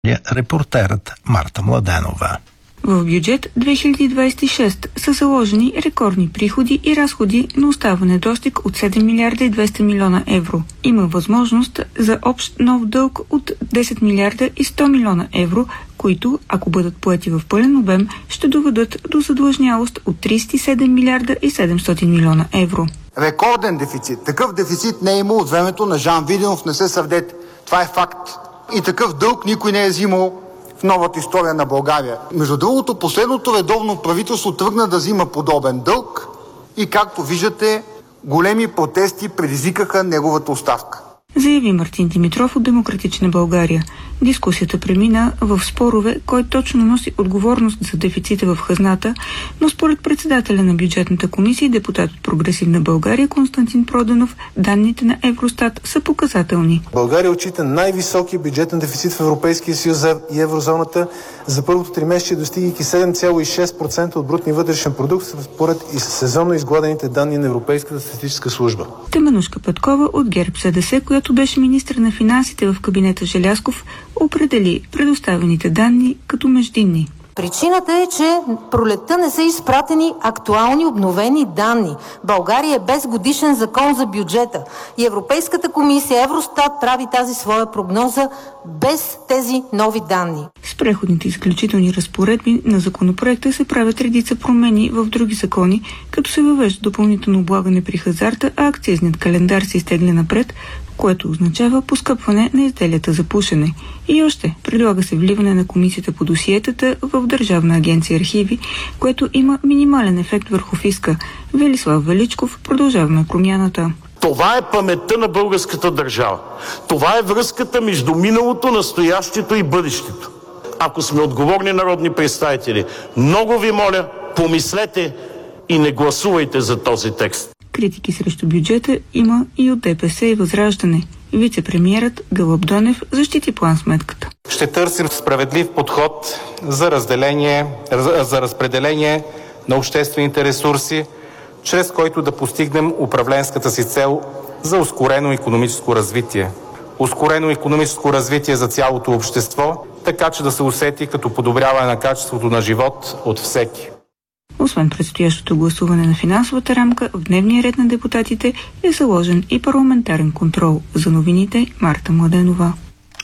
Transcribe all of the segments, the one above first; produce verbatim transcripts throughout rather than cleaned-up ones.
Репортерът Марта Младенова. В бюджет две хиляди двадесет и шеста са заложени рекордни приходи и разходи, но остава недостиг от седем милиарда и двеста милиона евро. Има възможност за общ нов дълг от десет милиарда и сто милиона евро, които, ако бъдат поети в пълен обем, ще доведат до задлъжнялост от тридесет и седем милиарда и седемстотин милиона евро. Рекорден дефицит. Такъв дефицит не е имал от времето на Жан Виденов, не се сърдете. Това е факт. И такъв дълг никой не е взимал в новата история на България. Между другото, последното редовно правителство тръгна да взима подобен дълг и, както виждате, големи протести предизвикаха неговата оставка. Заяви Мартин Димитров от Демократична България. Дискусията премина в спорове, кой точно носи отговорност за дефицита в хазната, но според председателя на бюджетната комисия и депутат от Прогресивна България Константин Проданов, данните на Евростат са показателни. България отчита най-високия бюджетен дефицит в Европейския съюз и еврозоната за първото тримесечие, достигайки седем цяло и шест процента от брутния вътрешен продукт, според сезонно изгладените данни на Европейската статистическа служба. Теменужка Петкова от ГЕРБ-СДС, която беше министър на финансите в кабинета Желязков, определи предоставените данни като междинни. Причината е, че пролетта не са изпратени актуални обновени данни. България е без годишен закон за бюджета и Европейската комисия, Евростат прави тази своя прогноза без тези нови данни. С преходните изключителни разпоредби на законопроекта се правят редица промени в други закони, като се въвежда допълнително облагане при хазарта, а акцизният календар се изтегля напред, което означава поскъпване на изделията за пушене. И още, предлага се вливане на комисията по досиетата в Държавна агенция архиви, което има минимален ефект върху фиска. Велислав Величков, Продължаваме промяната. Това е паметта на българската държава. Това е връзката между миналото, настоящето и бъдещето. Ако сме отговорни народни представители, много ви моля, помислете и не гласувайте за този текст. Критики срещу бюджета има и от ДПС и Възраждане. Вице-премиерът Гълъб Донев защити план-сметката. Ще търсим справедлив подход за разделение, за разпределение на обществените ресурси, чрез който да постигнем управленската си цел за ускорено икономическо развитие. Ускорено икономическо развитие за цялото общество, така че да се усети като подобряване на качеството на живот от всеки. Освен предстоящото гласуване на финансовата рамка, в дневния ред на депутатите е заложен и парламентарен контрол. За новините Марта Младенова.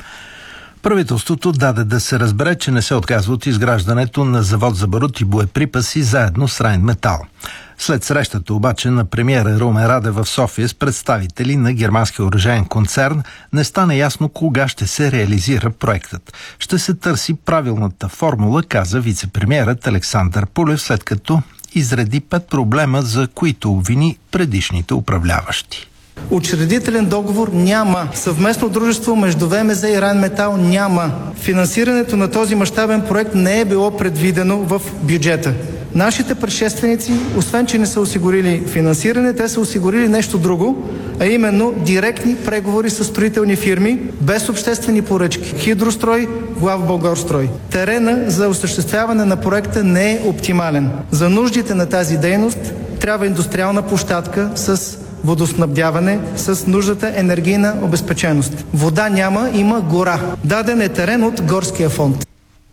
Правителството даде да се разбере, че не се отказва от изграждането на завод за барут и боеприпаси заедно с Райнметал. След срещата обаче на премиера Румен Радев в София с представители на германския оръжеен концерн не стана ясно кога ще се реализира проектът. Ще се търси правилната формула, каза вице-премиерът Александър Пулев, след като изреди пет проблема, за които обвини предишните управляващи. Учредителен договор няма. Съвместно дружество между ВМЗ и Райнметал няма. Финансирането на този мащабен проект не е било предвидено в бюджета. Нашите предшественици, освен че не са осигурили финансиране, те са осигурили нещо друго, а именно директни преговори с строителни фирми, без обществени поръчки. Хидрострой, Главболгарстрой. Терена за осъществяване на проекта не е оптимален. За нуждите на тази дейност трябва индустриална площадка с водоснабдяване, с нуждата енергийна обезпеченост. Вода няма, има гора. Даден е терен от горския фонд.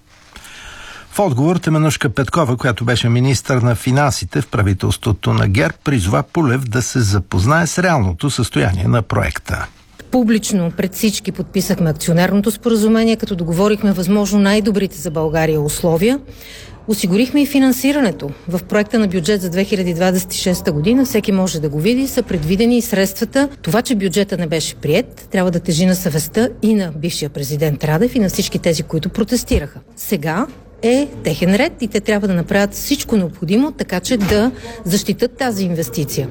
В отговор Теменужка Петкова, която беше министър на финансите в правителството на ГЕРБ, призова Пулев да се запознае с реалното състояние на проекта. Публично пред всички подписахме акционерното споразумение, като договорихме възможно най-добрите за България условия. Осигурихме и финансирането. В проекта на бюджет за две хиляди двадесет и шеста година, всеки може да го види, са предвидени и средствата. Това, че бюджета не беше приет, трябва да тежи на съвестта и на бившия президент Радев и на всички тези, които протестираха. Сега е техен ред и те трябва да направят всичко необходимо, така че да защитат тази инвестиция.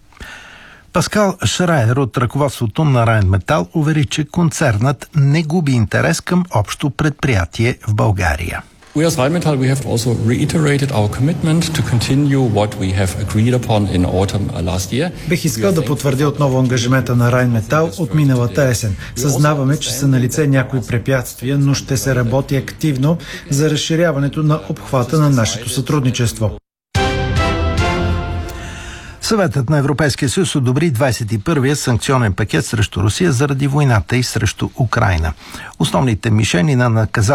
Паскал Шрайер от ръководството на Райнметал увери, че концернът не губи интерес към общо предприятие в България. We as Rheinmetall, we have also reiterated our commitment to continue what we have agreed upon in autumn last year. Бих искал да потвърдя отново ангажимента на Райнметал от миналата есен. Съзнаваме, че са налице някои препятствия, но ще се работи активно за разширяването на обхвата на нашето сътрудничество. Съветът на Европейския съюз одобри двадесет и първия санкционен пакет срещу Русия заради войната и срещу Украйна. Основните мишени на наказателните